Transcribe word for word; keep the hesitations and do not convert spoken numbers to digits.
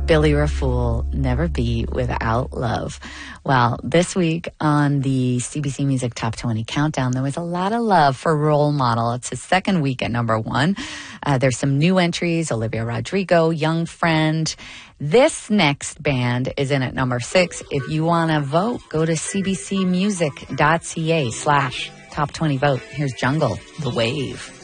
Billy Raffoul, Never Be Without Love. Well, this week on the C B C Music Top twenty Countdown, there was a lot of love for Role Model. It's his second week at number one. Uh, there's some new entries, Olivia Rodrigo, Young Friend. This next band is in at number six. If you want to vote, go to cbcmusic.ca slash top 20 vote. Here's Jungle, The Wave.